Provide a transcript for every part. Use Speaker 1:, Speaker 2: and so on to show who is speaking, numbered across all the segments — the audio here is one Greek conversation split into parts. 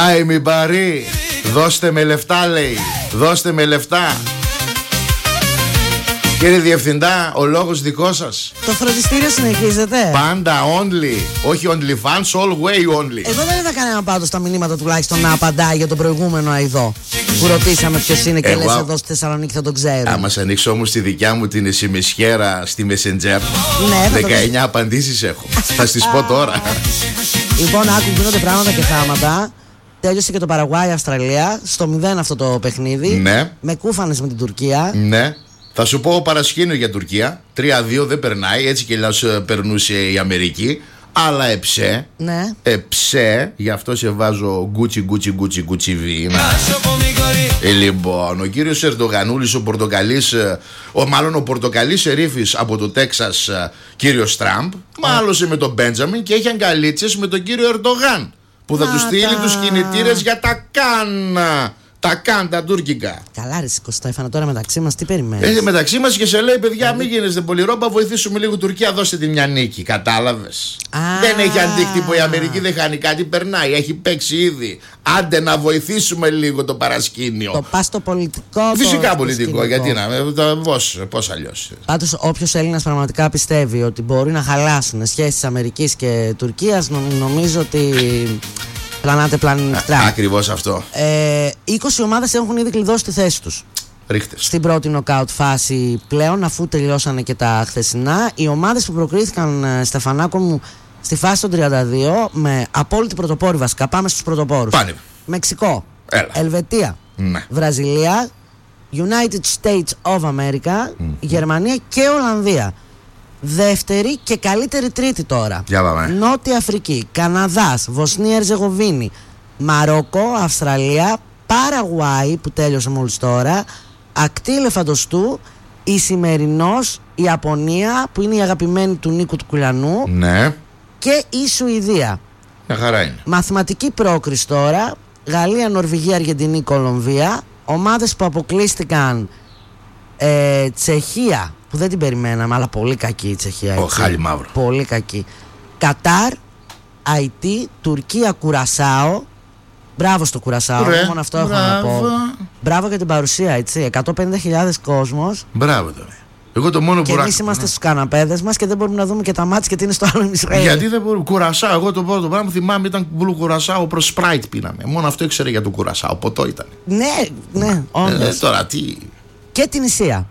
Speaker 1: Άι μη μπαρί. Δώστε με λεφτά, λέει. Δώστε με λεφτά. Κύριε Διευθυντά, ο λόγος δικό σας.
Speaker 2: Το φροντιστήριο συνεχίζεται.
Speaker 1: Πάντα only. Όχι only fans, all way only.
Speaker 2: Εδώ δεν είδα κανένα πάντως στα μηνύματα τουλάχιστον να απαντάει για τον προηγούμενο αηδό που ρωτήσαμε ποιος είναι και λες εδώ στη Θεσσαλονίκη θα τον ξέρω.
Speaker 1: Άμα σε ανοίξω όμως τη δικιά μου την εσημισχέρα στη Messenger,
Speaker 2: ναι,
Speaker 1: 19 απαντήσεις έχω. Θα στις πω τώρα.
Speaker 2: Λοιπόν, άκου, γίνονται πράγματα και θάματα. Τέλειωσε και το Παραγουάη-Αυστραλία. Στο 0 αυτό το παιχνίδι.
Speaker 1: Ναι.
Speaker 2: Με κούφανες με την Τουρκία.
Speaker 1: Ναι. Θα σου πω παρασκήνιο για Τουρκία. 3-2 δεν περνάει. Έτσι και λας περνούσε η Αμερική. Αλλά εψέ.
Speaker 2: Ναι.
Speaker 1: Εψέ. Γι' αυτό σε βάζω γκούτσι βι. Λοιπόν, ο κύριος Ερντογανούλης, ο Πορτοκαλής, ο Πορτοκαλής ερήφης από το Τέξας, κύριος Τραμπ, μάλωσε με τον Μπέντζαμιν και έχει αγκαλίτσες με τον κύριο Ερντογάν, που θα του στείλει τους κινητήρες για τα κάνα. Τα καν, τα τουρκικά.
Speaker 2: Καλά, ρε Κωστέφανα, τώρα μεταξύ μας τι περιμένεις?
Speaker 1: Μεταξύ μας και σε λέει, παιδιά, μην γίνεστε πολύ ρόμπα, βοηθήσουμε λίγο Τουρκία, δώστε τη μια νίκη. Κατάλαβες? Δεν έχει αντίκτυπο η Αμερική, δεν χάνει κάτι, περνάει, έχει παίξει ήδη. Άντε να βοηθήσουμε λίγο το παρασκήνιο.
Speaker 2: Το πας στο πολιτικό.
Speaker 1: Φυσικά πολιτικό, γιατί να. Πώς αλλιώς.
Speaker 2: Πάντως, όποιος Έλληνας πραγματικά πιστεύει ότι μπορεί να χαλάσουν σχέσεις Αμερικής και Τουρκίας, νομίζω ότι. Πλανάτε πλανητικά.
Speaker 1: Ακριβώς αυτό.
Speaker 2: 20 ομάδες έχουν ήδη κλειδώσει τη θέση τους.
Speaker 1: Ρίχτες.
Speaker 2: Στην πρώτη νοκάουτ φάση πλέον, αφού τελειώσανε και τα χθεσινά. Οι ομάδες που προκρίθηκαν, Στεφανάκο μου, στη φάση των 32 με απόλυτη πρωτοπόρη βασικά. Πάμε στους πρωτοπόρους.
Speaker 1: Πάνε.
Speaker 2: Μεξικό.
Speaker 1: Έλα.
Speaker 2: Ελβετία.
Speaker 1: Ναι.
Speaker 2: Βραζιλία. United States of America. Γερμανία και Ολλανδία. Δεύτερη και καλύτερη τρίτη τώρα. Νότια Αφρική, Καναδάς, Βοσνία Ερζεγοβίνη, Μαρόκο, Αυστραλία, Παραγουάη που τέλειωσε μόλις τώρα, Ακτή Ελεφαντοστού, Ισημερινός, Ιαπωνία που είναι η αγαπημένη του Νίκου του Κουλιανού.
Speaker 1: Ναι.
Speaker 2: Και η Σουηδία.
Speaker 1: Μια χαρά είναι.
Speaker 2: Μαθηματική πρόκριση τώρα. Γαλλία, Νορβηγία, Αργεντινή, Κολομβία. Ομάδες που αποκλείστηκαν, Τσεχία που δεν την περιμέναμε, αλλά πολύ κακή η Τσεχία.
Speaker 1: Χάλι μαύρο.
Speaker 2: Πολύ κακή. Κατάρ, Αϊτή, Τουρκία, Κουρασάο. Μπράβο στο Κουρασάο. Μόνο αυτό έχω να πω. Μπράβο για την παρουσία, έτσι. 150.000 κόσμος.
Speaker 1: Μπράβο τώρα. Εγώ το μόνο
Speaker 2: και εμείς είμαστε στους καναπέδες μας και δεν μπορούμε να δούμε και τα μάτς γιατί είναι στο άλλο ημισφαίριο.
Speaker 1: Γιατί δεν μπορούμε. Κουρασάο. Εγώ το πρώτο πράγμα που θυμάμαι ήταν μπλου Κουρασάο προς Σπράιτ πίναμε. Μόνο αυτό ήξερε για το Κουρασάο. Ποτό ήταν.
Speaker 2: Ναι, όντως.
Speaker 1: Τώρα τι.
Speaker 2: Και την Ισία.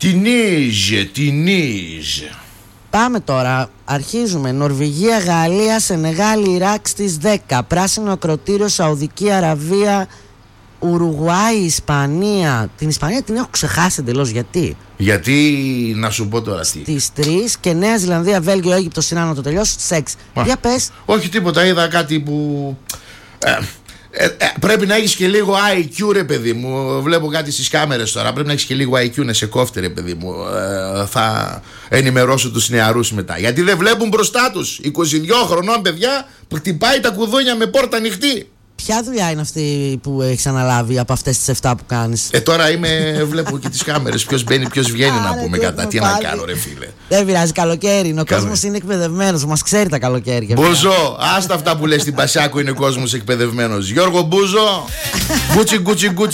Speaker 1: Τινίζε.
Speaker 2: Πάμε τώρα, αρχίζουμε. Νορβηγία, Γαλλία, Σενεγάλη, Ιράκ στις 10. Πράσινο ακροτήριο, Σαουδική Αραβία, Ουρουγουάη, Ισπανία. Την Ισπανία την έχω ξεχάσει εντελώς. Γιατί
Speaker 1: να σου πω τώρα τι.
Speaker 2: Στις 3 και Νέα Ζηλανδία, Βέλγιο, Αίγυπτο, σειρά να το τελειώσω στις 6. Για πες.
Speaker 1: Όχι τίποτα, είδα κάτι που. Πρέπει να έχεις και λίγο IQ, ρε παιδί μου. Βλέπω κάτι στις κάμερες τώρα. Πρέπει να έχεις και λίγο IQ να σε κόφτε, ρε παιδί μου. Θα ενημερώσω τους νεαρούς μετά. Γιατί δεν βλέπουν μπροστά τους. 22 χρονών παιδιά που χτυπάει τα κουδούνια με πόρτα ανοιχτή.
Speaker 2: Ποια δουλειά είναι αυτή που έχεις αναλάβει από αυτές τις 7 που κάνεις?
Speaker 1: Τώρα βλέπω και τις κάμερες. Ποιος μπαίνει, ποιος βγαίνει να πούμε κατά. Τι να κάνω, ρε φίλε.
Speaker 2: Δεν πειράζει, καλοκαίρι είναι. Ο κόσμος είναι εκπαιδευμένος. Μας ξέρει τα καλοκαίρια.
Speaker 1: Μπούζο, άστα αυτά που λες στην Πασιάκο, είναι κόσμος εκπαιδευμένος. Γιώργο Μπούζο, γκούτσι